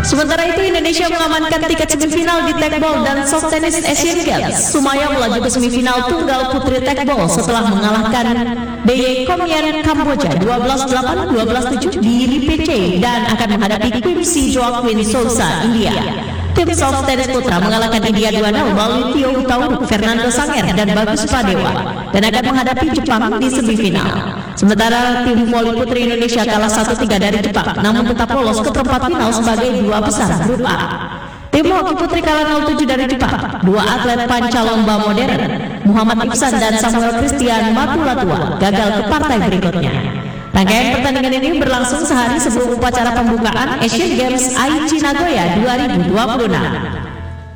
Sementara itu Indonesia mengamankan tiket semifinal di Tekbol dan Soft Tennis Asian Games. Sumaya melaju ke semifinal tunggal putri Tekbol setelah mengalahkan DY Komyen Kamboja 12-8, 12-7 di LPC dan akan menghadapi Kim Si Joaquin Sousa India. Tim Soft Tennis Putra mengalahkan India 2-0 melalui Tio Utauruk, Fernando Sanger, dan Bagus Padewa dan akan menghadapi Jepang di semifinal. Sementara tim voli putri Indonesia kalah 1-3 dari Jepang, namun tetap lolos ke perempat final sebagai dua besar grup A. Tim hoki putri kalah 0-7 dari Jepang. Dua atlet pancalomba modern, Muhammad Iksan dan Samuel Christian Matulatua, gagal ke partai berikutnya. Rangkaian pertandingan ini berlangsung sehari sebelum upacara pembukaan Asian Games Aichi Nagoya 2026.